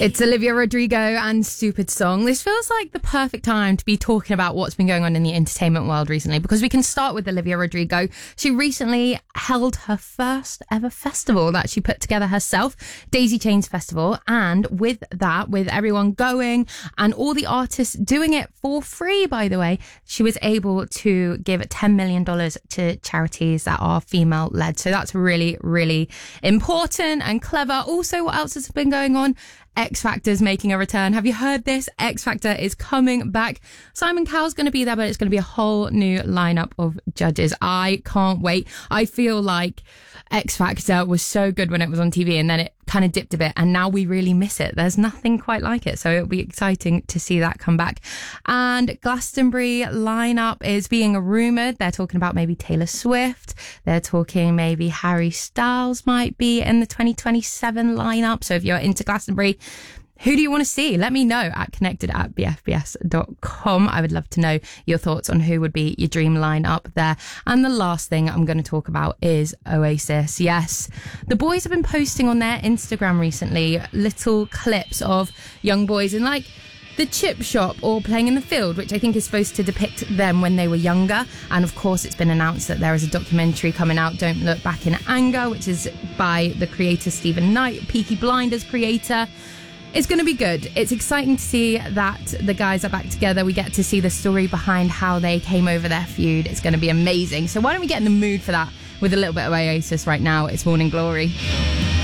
It's Olivia Rodrigo and Stupid Song. This feels like the perfect time to be talking about what's been going on in the entertainment world recently, because we can start with Olivia Rodrigo. She recently held her first ever festival that she put together herself, Daisy Chains Festival. And with that, with everyone going and all the artists doing it for free, by the way, she was able to give $10 million to charities that are female led. So that's really, really important and clever. Also, what else has been going on? X Factor's making a return. Have you heard this? X Factor is coming back. Simon Cowell's going to be there, but it's going to be a whole new lineup of judges. I can't wait. I feel like X Factor was so good when it was on TV, and then it kind of dipped a bit, and now we really miss it. There's nothing quite like it, so it'll be exciting to see that come back. And Glastonbury lineup is being rumoured. They're talking about maybe Taylor Swift. They're talking maybe Harry Styles might be in the 2027 lineup. So if you're into Glastonbury, who do you want to see? Let me know at connected@bfbs.com. I would love to know your thoughts on who would be your dream lineup there. And the last thing I'm going to talk about is Oasis. Yes, the boys have been posting on their Instagram recently little clips of young boys in like the chip shop or playing in the field, which I think is supposed to depict them when they were younger. And of course, it's been announced that there is a documentary coming out, Don't Look Back in Anger, which is by the creator Stephen Knight, Peaky Blinders creator. It's going to be good. It's exciting to see that the guys are back together. We get to see the story behind how they came over their feud. It's going to be amazing. So why don't we get in the mood for that with a little bit of Oasis right now? It's Morning Glory.